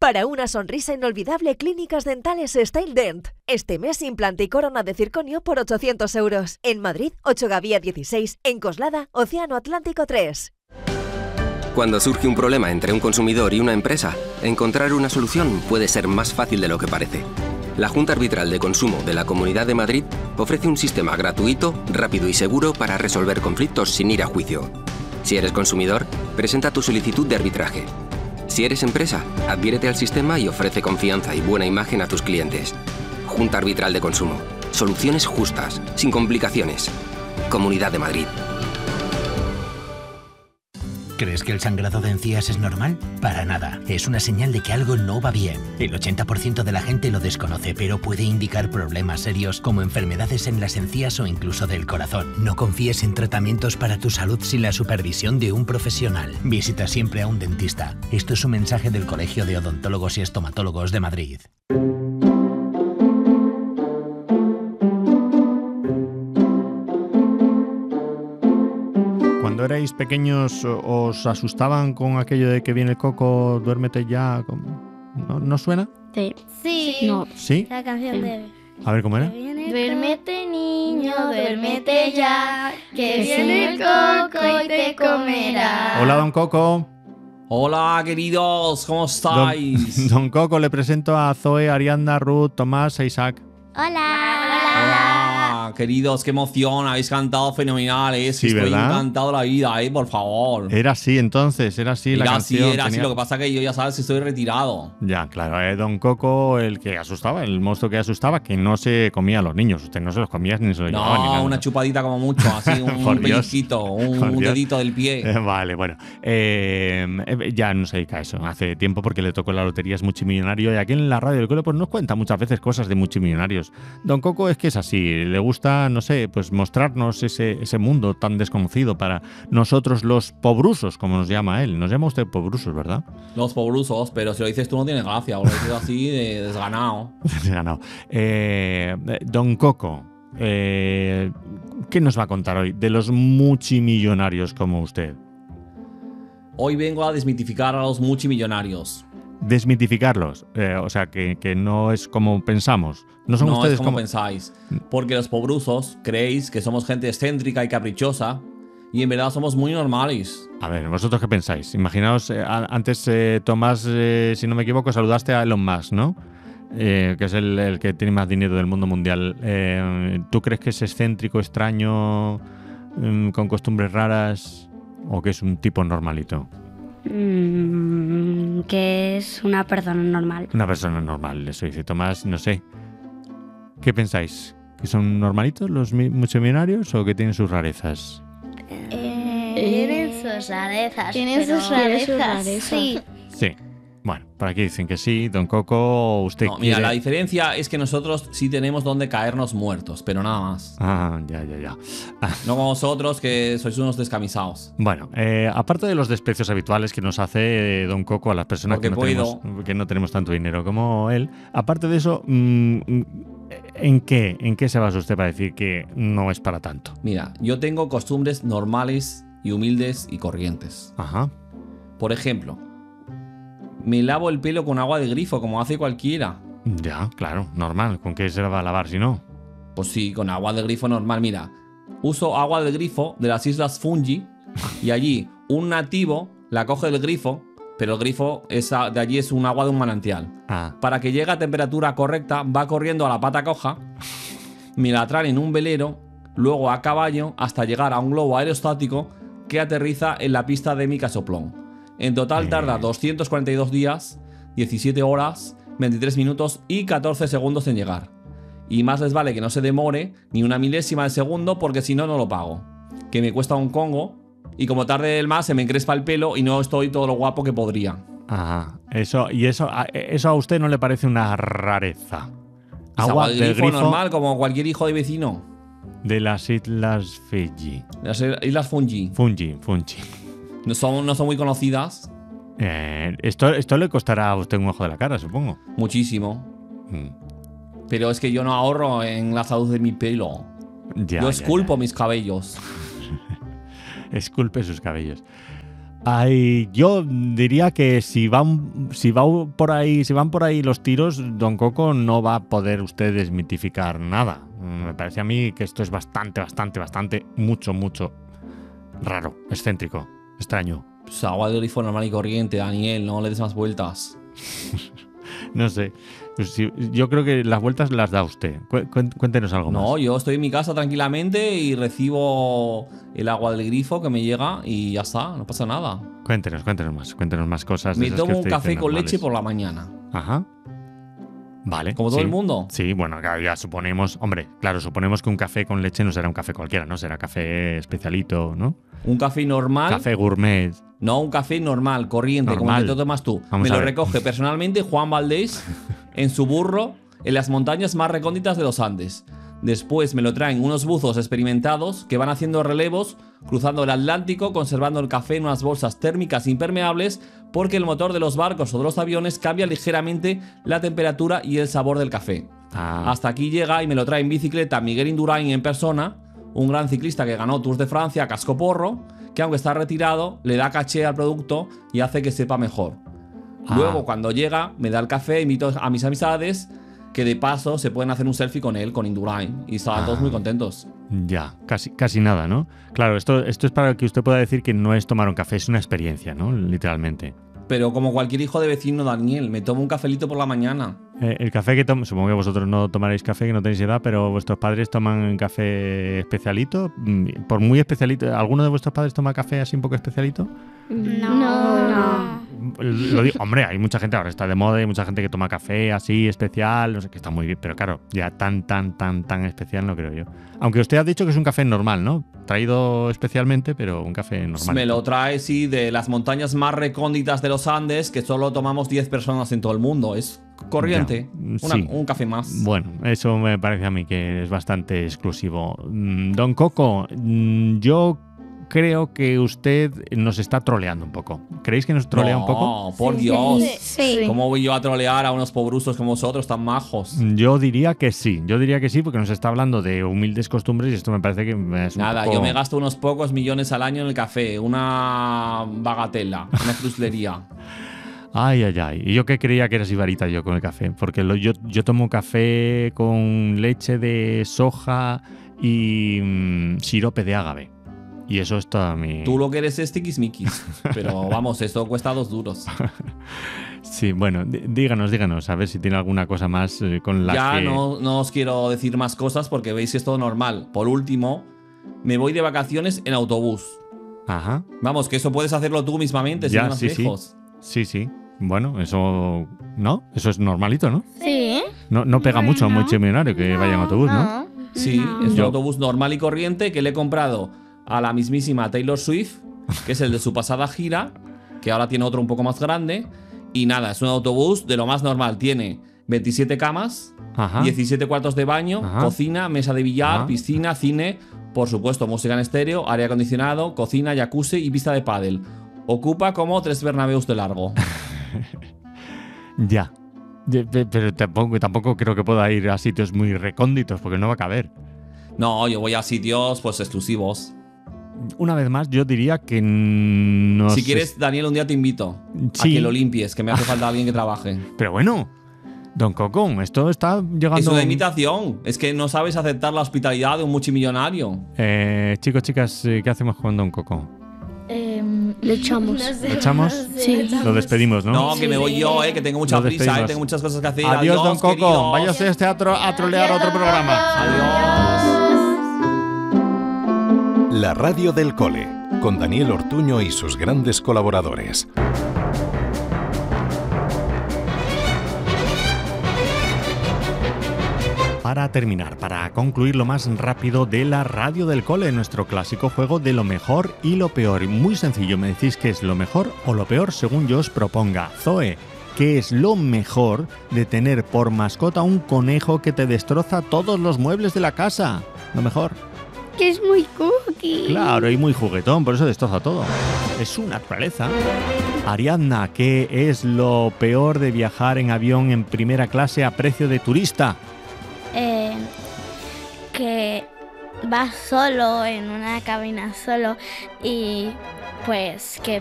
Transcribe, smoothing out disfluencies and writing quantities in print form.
Para una sonrisa inolvidable, Clínicas Dentales Style Dent. Este mes, implante y corona de circonio por 800 euros. En Madrid, 8 Gavía 16. En Coslada, Océano Atlántico 3. Cuando surge un problema entre un consumidor y una empresa, encontrar una solución puede ser más fácil de lo que parece. La Junta Arbitral de Consumo de la Comunidad de Madrid ofrece un sistema gratuito, rápido y seguro para resolver conflictos sin ir a juicio. Si eres consumidor, presenta tu solicitud de arbitraje. Si eres empresa, adhiérete al sistema y ofrece confianza y buena imagen a tus clientes. Junta Arbitral de Consumo. Soluciones justas, sin complicaciones. Comunidad de Madrid. ¿Crees que el sangrado de encías es normal? Para nada. Es una señal de que algo no va bien. El 80% de la gente lo desconoce, pero puede indicar problemas serios como enfermedades en las encías o incluso del corazón. No confíes en tratamientos para tu salud sin la supervisión de un profesional. Visita siempre a un dentista. Esto es un mensaje del Colegio de Odontólogos y Estomatólogos de Madrid. Cuando erais pequeños, ¿os asustaban con aquello de que viene el coco, duérmete ya? ¿No suena? Sí. Sí. No. ¿Sí? La canción de... A ver, ¿cómo era? Duérmete, niño, duérmete ya, que viene el coco y te comerá. Hola, don Coco. Hola, queridos, ¿cómo estáis? Don Coco, le presento a Zoe, Arianda, Ruth, Tomás e Isaac. Hola, queridos, qué emoción, habéis cantado fenomenal, Sí, estoy ¿verdad? encantado de la vida, por favor. Era así entonces, era así la canción. Era así, tenía- lo que pasa que yo ya sabes, estoy retirado. Ya, claro, Don Coco, el que asustaba, el monstruo que asustaba, que no se comía a los niños. Usted no se los comía ni se los llevaba ni nada. No, una chupadita como mucho, así Por un Dios. pellizquito, Por un Dios. dedito del pie. Vale, bueno. Ya no se dedica a eso. Hace tiempo porque le tocó la lotería, es multimillonario. Y aquí en la radio del cole pues nos cuenta muchas veces cosas de multimillonarios. Don Coco es que es así. Le gusta, no sé, pues mostrarnos ese mundo tan desconocido para nosotros los pobrusos, como nos llama él. Nos llama usted pobrusos, ¿verdad? Los pobrusos, pero si lo dices tú no tiene gracia, o lo dices así de desganado. Ganado. Don Coco, ¿qué nos va a contar hoy de los multimillonarios como usted? Hoy vengo a desmitificar a los multimillonarios. Desmitificarlos, o sea, que no es como pensamos. No son No ustedes es como pensáis. Porque los pobrusos creéis que somos gente excéntrica y caprichosa y en verdad somos muy normales. A ver, ¿vosotros qué pensáis? Imaginaos, antes Tomás, si no me equivoco, saludaste a Elon Musk, ¿no? Que es el que tiene más dinero del mundo mundial. ¿Tú crees que es excéntrico, extraño, con costumbres raras o que es un tipo normalito? Que es una persona normal. Una persona normal, eso dice Tomás, no sé. ¿Qué pensáis? ¿Que son normalitos los multimillonarios o que tienen sus rarezas? Tienen sus rarezas. Tienen sus rarezas. Sí. Sí. Bueno, por aquí dicen que sí. Don Coco, usted No, mira, quiere... la diferencia es que nosotros sí tenemos donde caernos muertos, pero nada más. Ah, ya. No como vosotros, que sois unos descamisados. Bueno, aparte de los desprecios habituales que nos hace Don Coco a las personas Porque que no tenemos tanto dinero como él, aparte de eso, ¿en qué se basa usted para decir que no es para tanto? Mira, yo tengo costumbres normales y humildes y corrientes. Ajá. Por ejemplo, me lavo el pelo con agua de grifo, como hace cualquiera. Ya, claro, normal. ¿Con qué se va a lavar si no? Pues sí, con agua de grifo normal. Mira, uso agua de grifo de las Islas Fungi y allí un nativo la coge del grifo, pero el grifo de allí es un agua de un manantial. Ah, Para que llegue a temperatura correcta, va corriendo a la pata coja, me la traen en un velero, luego a caballo, hasta llegar a un globo aerostático que aterriza en la pista de mi casoplón. En total tarda 242 días, 17 horas, 23 minutos y 14 segundos en llegar. Y más les vale que no se demore ni una milésima de segundo porque si no, no lo pago. Que me cuesta un congo y como tarde el más se me encrespa el pelo y no estoy todo lo guapo que podría. ajá. Eso a usted no le parece una rareza. Es agua de grifo normal como cualquier hijo de vecino. de las Islas Fiji. Las Islas Fungi. Fungi. No son muy conocidas. Esto le costará a usted un ojo de la cara, supongo. Muchísimo. Mm. Pero es que yo no ahorro en la salud de mi pelo. Ya, Yo ya, esculpo ya. mis cabellos. Esculpe sus cabellos. Ay, yo diría que si van por ahí los tiros, Don Coco no va a poder usted desmitificar nada. Me parece a mí que esto es bastante, mucho raro, excéntrico, extraño. Pues agua de grifo normal y corriente, Daniel, no le des más vueltas. No sé. Pues sí, yo creo que las vueltas las da usted. Cuéntenos algo más. No, yo estoy en mi casa tranquilamente y recibo el agua del grifo que me llega y ya está, no pasa nada. Cuéntenos más cosas. Me tomo un café con leche por la mañana. Ajá. Vale. ¿Como todo el mundo? Sí, bueno, ya suponemos, suponemos que un café con leche no será un café cualquiera, ¿no? Será café especialito, ¿no? Un café normal. Café gourmet. No, un café normal, corriente, como el que te tomas tú. Me lo recoge personalmente Juan Valdés en su burro en las montañas más recónditas de los Andes. Después me lo traen unos buzos experimentados que van haciendo relevos, cruzando el Atlántico, conservando el café en unas bolsas térmicas impermeables, porque el motor de los barcos o de los aviones cambia ligeramente la temperatura y el sabor del café. Hasta aquí llega y me lo trae en bicicleta Miguel Indurain en persona, un gran ciclista que ganó Tours de Francia a cascoporro, que aunque está retirado, le da caché al producto y hace que sepa mejor. Luego, cuando llega, me da el café, invito a mis amistades, que de paso se pueden hacer un selfie con él, con Indurain, y estaban todos muy contentos. Ya, casi nada, ¿no? Claro, esto es para que usted pueda decir que no es tomar un café, es una experiencia, ¿no? Literalmente. Pero como cualquier hijo de vecino, Daniel, me tomo un cafelito por la mañana. El café que toman, supongo que vosotros no tomaréis café, que no tenéis edad, pero vuestros padres toman café especialito. Por muy especialito, ¿alguno de vuestros padres toma café así un poco especialito? No. Lo digo, hombre, hay mucha gente, ahora está de moda, hay mucha gente que toma café así especial, no sé, que está muy bien, pero claro, ya tan especial no creo yo. Aunque usted ha dicho que es un café normal, ¿no? Traído especialmente, pero un café normal. Me lo trae, sí, de las montañas más recónditas de los Andes, que solo tomamos 10 personas en todo el mundo. Es corriente, sí. Un café más. Bueno, eso me parece a mí que es bastante exclusivo. Don Coco, yo creo que usted nos está troleando un poco. ¿Creéis que nos trolea un poco? No, por Dios. Sí. ¿Cómo voy yo a trolear a unos pobrusos como vosotros tan majos? Yo diría que sí, porque nos está hablando de humildes costumbres y esto me parece que es un poco... Yo me gasto unos pocos millones al año en el café, una bagatela, una fruslería. Ay. Y yo que creía que era sibarita yo con el café, porque yo tomo café con leche de soja y sirope de ágave. Y eso está mi... Tú lo que eres es tiquismiquis. Pero vamos, esto cuesta 2 duros. Sí, bueno, díganos, a ver si tiene alguna cosa más con la que... Ya no os quiero decir más cosas porque veis que es todo normal. Por último, me voy de vacaciones en autobús. Ajá. Vamos, que eso puedes hacerlo tú mismamente, sin más lejos. Sí. Bueno, eso... ¿No? Eso es normalito, ¿no? Sí. No pega mucho a un multimillonario que vaya en autobús, ¿no? Sí, es un autobús normal y corriente que le he comprado a la mismísima Taylor Swift, que es el de su pasada gira, que ahora tiene otro un poco más grande. Y nada, es un autobús de lo más normal. Tiene 27 camas, 17 cuartos de baño, cocina, mesa de billar, piscina, cine, por supuesto, música en estéreo, aire acondicionado, cocina, jacuzzi y pista de pádel. Ocupa como 3 Bernabéus de largo. Ya. Pero tampoco creo que pueda ir a sitios muy recónditos, porque no va a caber. No, yo voy a sitios pues exclusivos. Una vez más, yo diría que no. Si quieres, Daniel, un día te invito a que lo limpies, que me hace falta alguien que trabaje. Pero bueno, Don Coco, esto está llegando... Es una invitación. Es que no sabes aceptar la hospitalidad de un multimillonario. Chicos, chicas, ¿qué hacemos con Don Coco? Le echamos. ¿Le echamos? Sí. Lo despedimos, ¿no? No, que me voy yo, que tengo mucha prisa, tengo muchas cosas que hacer. Adiós, Don Coco. Queridos. Váyase a este a trolear otro programa. Adiós. La radio del cole, con Daniel Ortuño y sus grandes colaboradores. Para terminar, para concluir lo más rápido de la radio del cole, nuestro clásico juego de lo mejor y lo peor. Muy sencillo, me decís qué es lo mejor o lo peor según yo os proponga. Zoe, ¿qué es lo mejor de tener por mascota un conejo que te destroza todos los muebles de la casa? Lo mejor. Que es muy cookie. Claro, y muy juguetón, por eso destroza todo. Es su naturaleza. Ariadna, ¿qué es lo peor de viajar en avión en primera clase a precio de turista? Que vas solo en una cabina solo y pues que